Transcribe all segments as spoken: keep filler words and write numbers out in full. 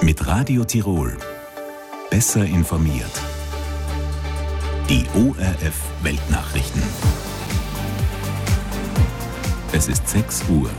Mit Radio Tirol. Besser informiert. Die O R F Weltnachrichten. Es ist sechs Uhr.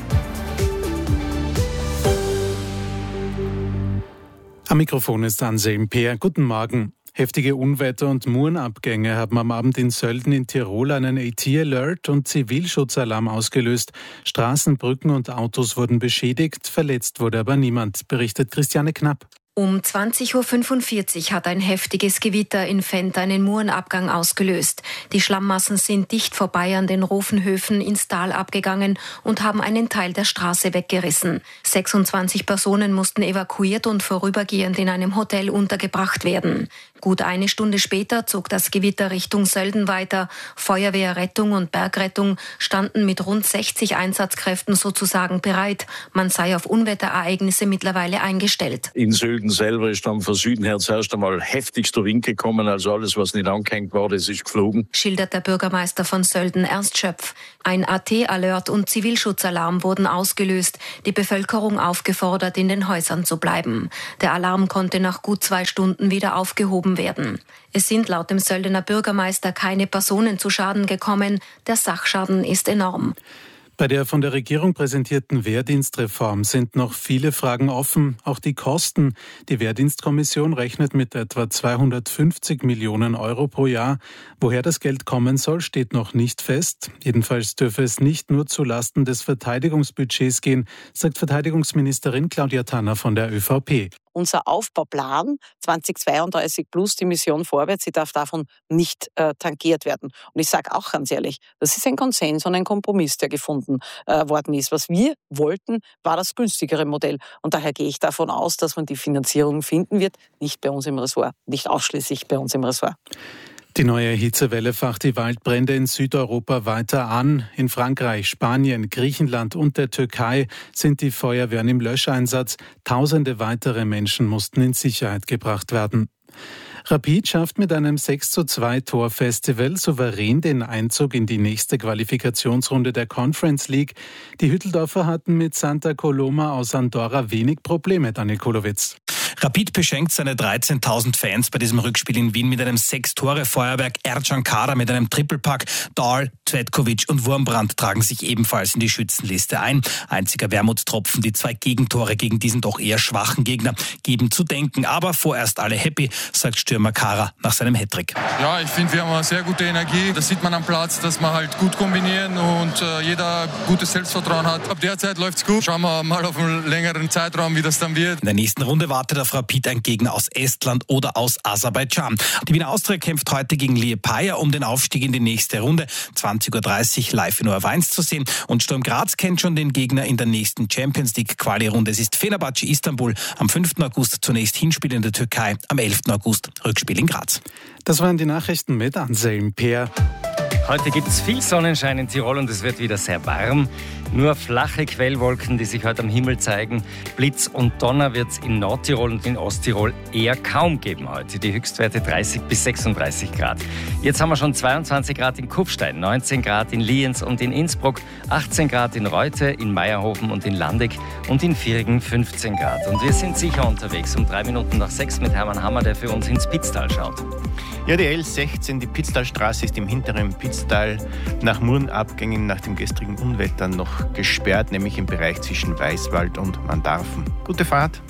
Am Mikrofon ist Anselm Peer. Guten Morgen. Heftige Unwetter und Murenabgänge haben am Abend in Sölden in Tirol einen A T-Alert und Zivilschutzalarm ausgelöst. Straßen, Brücken und Autos wurden beschädigt, verletzt wurde aber niemand, berichtet Christiane Knapp. Um zwanzig Uhr fünfundvierzig hat ein heftiges Gewitter in Fendt einen Murenabgang ausgelöst. Die Schlammmassen sind dicht vorbei an den Rofenhöfen ins Tal abgegangen und haben einen Teil der Straße weggerissen. sechsundzwanzig Personen mussten evakuiert und vorübergehend in einem Hotel untergebracht werden. Gut eine Stunde später zog das Gewitter Richtung Sölden weiter. Feuerwehr, Rettung und Bergrettung standen mit rund sechzig Einsatzkräften sozusagen bereit. Man sei auf Unwetterereignisse mittlerweile eingestellt. In Sölden selber ist dann von Süden her zuerst einmal heftigster Wind gekommen, also alles, was nicht angehängt war, das ist geflogen. Schildert der Bürgermeister von Sölden, Ernst Schöpf. Ein A T-Alert und Zivilschutzalarm wurden ausgelöst, die Bevölkerung aufgefordert, in den Häusern zu bleiben. Der Alarm konnte nach gut zwei Stunden wieder aufgehoben werden. Es sind laut dem Söldener Bürgermeister keine Personen zu Schaden gekommen. Der Sachschaden ist enorm. Bei der von der Regierung präsentierten Wehrdienstreform sind noch viele Fragen offen, auch die Kosten. Die Wehrdienstkommission rechnet mit etwa zweihundertfünfzig Millionen Euro pro Jahr. Woher das Geld kommen soll, steht noch nicht fest. Jedenfalls dürfe es nicht nur zu Lasten des Verteidigungsbudgets gehen, sagt Verteidigungsministerin Claudia Tanner von der ÖVP. Unser Aufbauplan zweitausendzweiunddreißig plus die Mission vorwärts, sie darf davon nicht äh, tangiert werden. Und ich sage auch ganz ehrlich, das ist ein Konsens und ein Kompromiss, der gefunden äh, worden ist. Was wir wollten, war das günstigere Modell. Und daher gehe ich davon aus, dass man die Finanzierung finden wird, nicht bei uns im Ressort, nicht ausschließlich bei uns im Ressort. Die neue Hitzewelle facht die Waldbrände in Südeuropa weiter an. In Frankreich, Spanien, Griechenland und der Türkei sind die Feuerwehren im Löscheinsatz. Tausende weitere Menschen mussten in Sicherheit gebracht werden. Rapid schafft mit einem sechs zu zwei Torfestival souverän den Einzug in die nächste Qualifikationsrunde der Conference League. Die Hütteldorfer hatten mit Santa Coloma aus Andorra wenig Probleme, Daniel Kolowitz. Rapid beschenkt seine dreizehntausend Fans bei diesem Rückspiel in Wien mit einem Sechs-Tore-Feuerwerk. Ercan Kara mit einem Trippelpack. Dahl, Cvetkovic und Wurmbrand tragen sich ebenfalls in die Schützenliste ein. Einziger Wermutstropfen, die zwei Gegentore gegen diesen doch eher schwachen Gegner geben zu denken. Aber vorerst alle happy, sagt Stürmer Kara nach seinem Hattrick. Ja, ich finde, wir haben eine sehr gute Energie. Das sieht man am Platz, dass wir halt gut kombinieren und äh, jeder gutes Selbstvertrauen hat. Ab der Zeit läuft's gut. Schauen wir mal auf einen längeren Zeitraum, wie das dann wird. In der nächsten Runde wartet auf Rapid ein Gegner aus Estland oder aus Aserbaidschan. Die Wiener Austria kämpft heute gegen Liepaja um den Aufstieg in die nächste Runde. zwanzig Uhr dreißig live in O R F eins zu sehen. Und Sturm Graz kennt schon den Gegner in der nächsten Champions League Quali-Runde. Es ist Fenerbahce Istanbul am fünften August zunächst Hinspiel in der Türkei, am elften August Rückspiel in Graz. Das waren die Nachrichten mit Anselm Peer. Heute gibt es viel Sonnenschein in Tirol und es wird wieder sehr warm. Nur flache Quellwolken, die sich heute am Himmel zeigen. Blitz und Donner wird es in Nordtirol und in Osttirol eher kaum geben heute. Die Höchstwerte dreißig bis sechsunddreißig Grad. Jetzt haben wir schon zweiundzwanzig Grad in Kufstein, neunzehn Grad in Lienz und in Innsbruck, achtzehn Grad in Reute, in Meierhofen und in Landig und in Virigen fünfzehn Grad. Und wir sind sicher unterwegs um drei Minuten nach sechs mit Hermann Hammer, der für uns ins Pitztal schaut. Ja, die L sechzehn, die Pitztalstraße, ist im hinteren Pitztal nach Murenabgängen nach dem gestrigen Unwetter noch gesperrt, nämlich im Bereich zwischen Weißwald und Mandarfen. Gute Fahrt.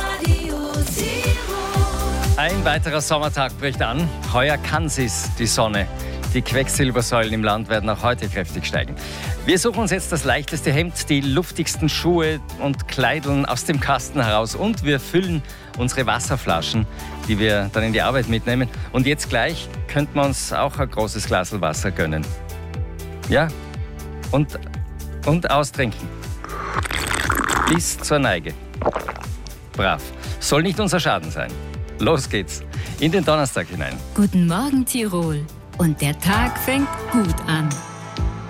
Ein weiterer Sommertag bricht an. Heuer kann sie's, die Sonne. Die Quecksilbersäulen im Land werden auch heute kräftig steigen. Wir suchen uns jetzt das leichteste Hemd, die luftigsten Schuhe und Kleideln aus dem Kasten heraus und wir füllen unsere Wasserflaschen, die wir dann in die Arbeit mitnehmen. Und jetzt gleich könnten wir uns auch ein großes Glas Wasser gönnen. Ja, und, und austrinken. Bis zur Neige. Brav. Soll nicht unser Schaden sein. Los geht's. In den Donnerstag hinein. Guten Morgen, Tirol. Und der Tag fängt gut an.